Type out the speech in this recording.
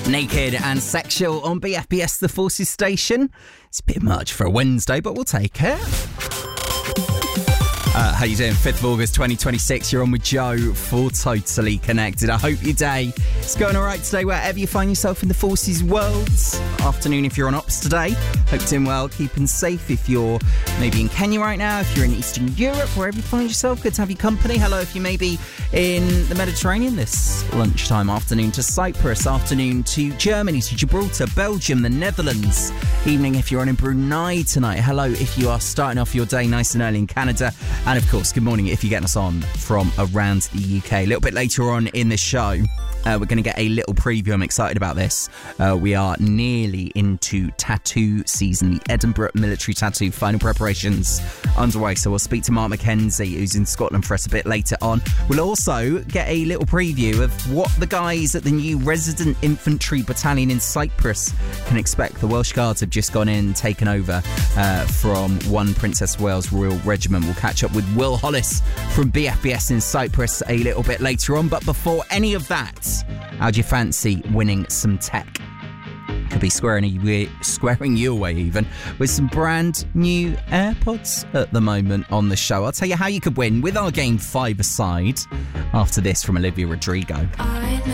Naked and Sexual on BFBS The Forces station. It's a bit much for a Wednesday, but we'll take it. How you doing? 5th of August 2026. You're on with Joe for Totally Connected. I hope your day is going all right today, wherever you find yourself in the Forces world. Afternoon if you're on ops today. Hope you're doing well, keeping safe if you're maybe in Kenya right now, if you're in Eastern Europe, wherever you find yourself. Good to have your company. Hello if you may be in the Mediterranean this lunchtime. Afternoon to Cyprus. Afternoon to Germany, to Gibraltar, Belgium, the Netherlands. Evening if you're on in Brunei tonight. Hello if you are starting off your day nice and early in Canada. And of course, good morning if you're getting us on from around the UK. A little bit later on in the show, we're going to get a little preview. I'm excited about this. We are nearly into tattoo season. The Edinburgh Military Tattoo final preparations underway. So we'll speak to Mark McKenzie, who's in Scotland, for us a bit later on. We'll also get a little preview of what the guys at the new Resident Infantry Battalion in Cyprus can expect. The Welsh Guards have just gone in, taken over from one Princess of Wales Royal Regiment. We'll catch up with Will Hollis from BFBS in Cyprus a little bit later on. But before any of that, how'd you fancy winning some tech? Could be squaring you away even with some brand new AirPods at the moment on the show. I'll tell you how you could win with our game 5-a-side after this from Olivia Rodrigo. I know